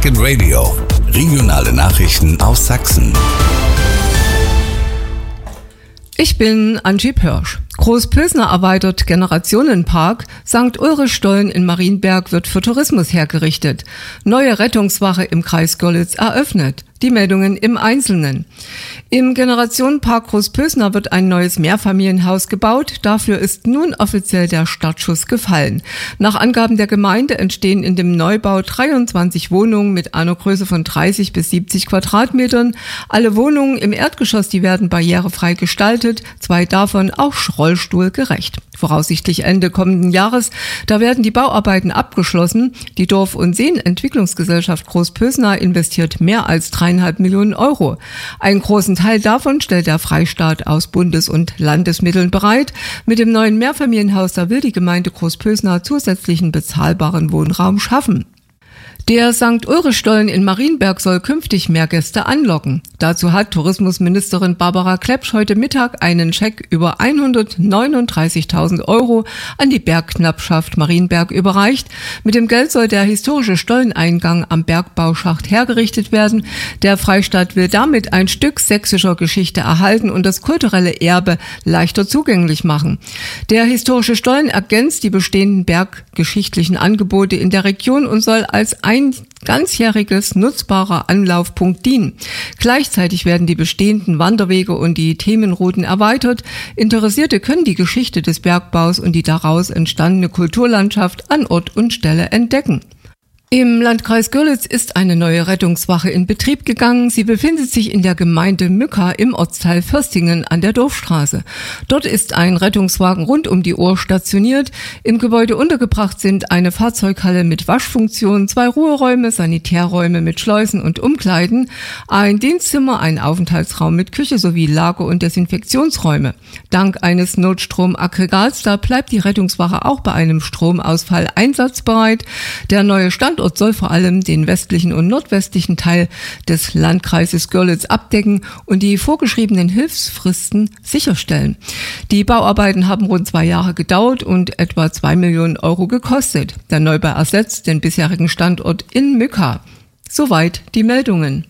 Second Radio. Regionale Nachrichten aus Sachsen. Ich bin Angie Pörsch. Großpösner erweitert Generationenpark. St. Ulrich-Stollen in Marienberg wird für Tourismus hergerichtet. Neue Rettungswache im Kreis Görlitz eröffnet. Die Meldungen im Einzelnen. Im Generationenpark Großpösner wird ein neues Mehrfamilienhaus gebaut. Dafür ist nun offiziell der Startschuss gefallen. Nach Angaben der Gemeinde entstehen in dem Neubau 23 Wohnungen mit einer Größe von 30 bis 70 Quadratmetern. Alle Wohnungen im Erdgeschoss, die werden barrierefrei gestaltet. 2 davon auch rollstuhlgerecht. Voraussichtlich Ende kommenden Jahres, da werden die Bauarbeiten abgeschlossen. Die Dorf- und Seenentwicklungsgesellschaft Großpösner investiert mehr als 3,5 Millionen Euro. Einen großen Teil davon stellt der Freistaat aus Bundes- und Landesmitteln bereit. Mit dem neuen Mehrfamilienhaus, da will die Gemeinde Großpösner zusätzlichen bezahlbaren Wohnraum schaffen. Der St. Ulrich-Stollen in Marienberg soll künftig mehr Gäste anlocken. Dazu hat Tourismusministerin Barbara Klepsch heute Mittag einen Scheck über 139.000 Euro an die Bergknappschaft Marienberg überreicht. Mit dem Geld soll der historische Stolleneingang am Bergbauschacht hergerichtet werden. Der Freistaat will damit ein Stück sächsischer Geschichte erhalten und das kulturelle Erbe leichter zugänglich machen. Der historische Stollen ergänzt die bestehenden berggeschichtlichen Angebote in der Region und soll als ein ganzjähriges nutzbarer Anlaufpunkt dienen. Gleichzeitig werden die bestehenden Wanderwege und die Themenrouten erweitert. Interessierte können die Geschichte des Bergbaus und die daraus entstandene Kulturlandschaft an Ort und Stelle entdecken. Im Landkreis Görlitz ist eine neue Rettungswache in Betrieb gegangen. Sie befindet sich in der Gemeinde Mücka im Ortsteil Förstingen an der Dorfstraße. Dort ist ein Rettungswagen rund um die Uhr stationiert. Im Gebäude untergebracht sind eine Fahrzeughalle mit Waschfunktion, 2 Ruheräume, Sanitärräume mit Schleusen und Umkleiden, ein Dienstzimmer, ein Aufenthaltsraum mit Küche sowie Lager- und Desinfektionsräume. Dank eines Notstromaggregats, da bleibt die Rettungswache auch bei einem Stromausfall einsatzbereit. Der neue Standort soll vor allem den westlichen und nordwestlichen Teil des Landkreises Görlitz abdecken und die vorgeschriebenen Hilfsfristen sicherstellen. Die Bauarbeiten haben rund 2 Jahre gedauert und etwa 2 Millionen Euro gekostet. Der Neubau ersetzt den bisherigen Standort in Mücka. Soweit die Meldungen.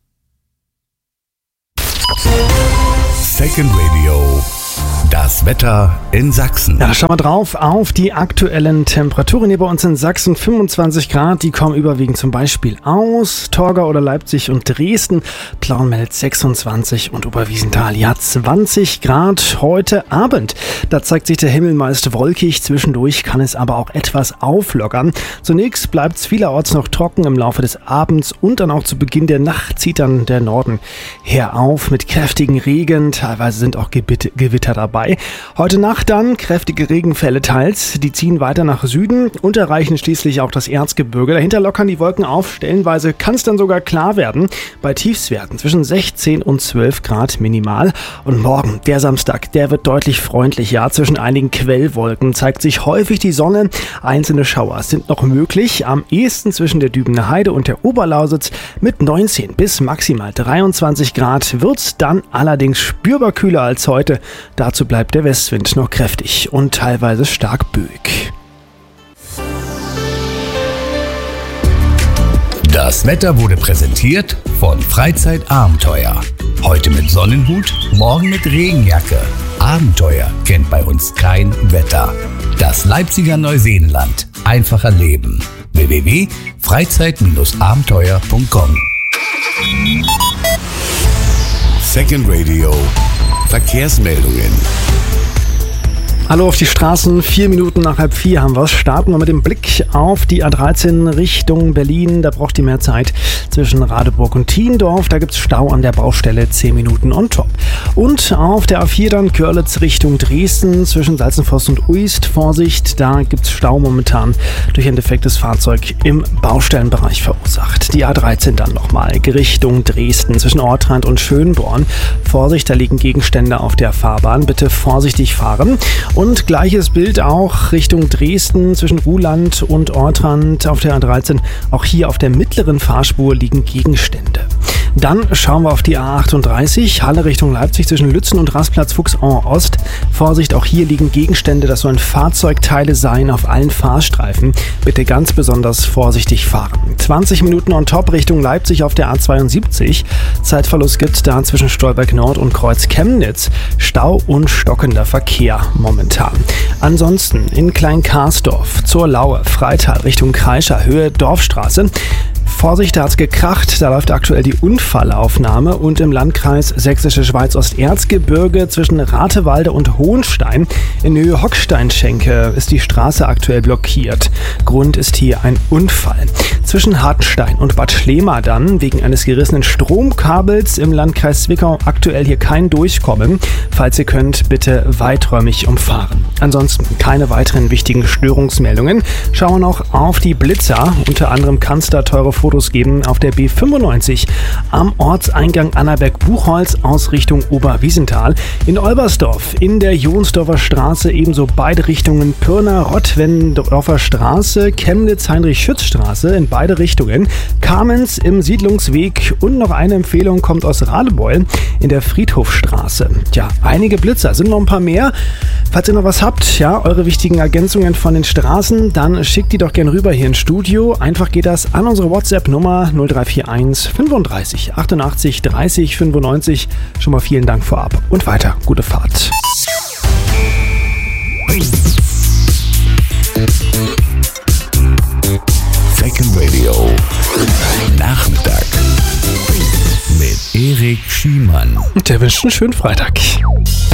Second Radio. Das Wetter in Sachsen. Ja, schauen wir drauf auf die aktuellen Temperaturen hier bei uns in Sachsen. 25 Grad, die kommen überwiegend zum Beispiel aus Torgau oder Leipzig und Dresden. Plauen meldet 26 und Oberwiesenthal, ja 20 Grad heute Abend. Da zeigt sich der Himmel meist wolkig, zwischendurch kann es aber auch etwas auflockern. Zunächst bleibt es vielerorts noch trocken im Laufe des Abends und dann auch zu Beginn der Nacht zieht dann der Norden her auf mit kräftigen Regen. Teilweise sind auch Gewitter dabei. Heute Nacht dann kräftige Regenfälle teils, die ziehen weiter nach Süden und erreichen schließlich auch das Erzgebirge. Dahinter lockern die Wolken auf, stellenweise kann es dann sogar klar werden, bei Tiefstwerten zwischen 16 und 12 Grad minimal. Und morgen, der Samstag, der wird deutlich freundlicher. Zwischen einigen Quellwolken zeigt sich häufig die Sonne, einzelne Schauer sind noch möglich, am ehesten zwischen der Dübener Heide und der Oberlausitz mit 19 bis maximal 23 Grad, wird dann allerdings spürbar kühler als heute. Dazu bleibt der Westwind noch kräftig und teilweise stark böig. Das Wetter wurde präsentiert von Freizeitabenteuer. Heute mit Sonnenhut, morgen mit Regenjacke. Abenteuer kennt bei uns kein Wetter. Das Leipziger Neuseenland. Einfacher Leben. www.freizeit-abenteuer.com. Second Radio. Verkehrsmeldungen. Hallo auf die Straßen, 4 Minuten nach 3:30 haben wir es. Starten wir mit dem Blick auf die A13 Richtung Berlin. Da braucht ihr mehr Zeit zwischen Radeburg und Thiendorf. Da gibt es Stau an der Baustelle, 10 Minuten on top. Und auf der A4 dann Görlitz Richtung Dresden zwischen Salzenforst und Uist. Vorsicht, da gibt es Stau momentan durch ein defektes Fahrzeug im Baustellenbereich verursacht. Die A13 dann nochmal Richtung Dresden zwischen Ortrand und Schönborn. Vorsicht, da liegen Gegenstände auf der Fahrbahn. Bitte vorsichtig fahren. Und gleiches Bild auch Richtung Dresden zwischen Ruhland und Ortrand auf der A13. Auch hier auf der mittleren Fahrspur liegen Gegenstände. Dann schauen wir auf die A38, Halle Richtung Leipzig zwischen Lützen und Rastplatz Fuchsau Ost. Vorsicht, auch hier liegen Gegenstände, das sollen Fahrzeugteile sein auf allen Fahrstreifen. Bitte ganz besonders vorsichtig fahren. 20 Minuten on top Richtung Leipzig auf der A72. Zeitverlust gibt es da zwischen Stolberg Nord und Kreuz Chemnitz. Stau und stockender Verkehr momentan. Ansonsten in Klein-Karsdorf, zur Laue, Freital Richtung Kreischer, Höhe Dorfstraße. Vorsicht, da hat's gekracht, da läuft aktuell die Unfallaufnahme und im Landkreis Sächsische Schweiz-Osterzgebirge zwischen Ratewalde und Hohenstein in Höhe Hocksteinschenke ist die Straße aktuell blockiert. Grund ist hier ein Unfall. Zwischen Hartenstein und Bad Schlema dann wegen eines gerissenen Stromkabels im Landkreis Zwickau aktuell hier kein Durchkommen. Falls ihr könnt, bitte weiträumig umfahren. Ansonsten keine weiteren wichtigen Störungsmeldungen. Schauen wir noch auf die Blitzer. Unter anderem kann es da teure Fotos geben auf der B95 am Ortseingang Annaberg-Buchholz aus Richtung Oberwiesenthal. In Olbersdorf in der Jonsdorfer Straße ebenso beide Richtungen Pirna-Rottwendorfer Straße, Chemnitz-Heinrich-Schütz-Straße in beide Richtungen. Kamenz im Siedlungsweg und noch eine Empfehlung kommt aus Radebeul in der Friedhofstraße. Tja, einige Blitzer, sind noch ein paar mehr. Falls ihr noch was habt, ja, eure wichtigen Ergänzungen von den Straßen, dann schickt die doch gerne rüber hier ins Studio. Einfach geht das an unsere WhatsApp-Nummer 0341 35 88 30 95. Schon mal vielen Dank vorab und weiter gute Fahrt. Second Radio Nachmittag mit Erik Schiemann. Der wünscht einen schönen Freitag.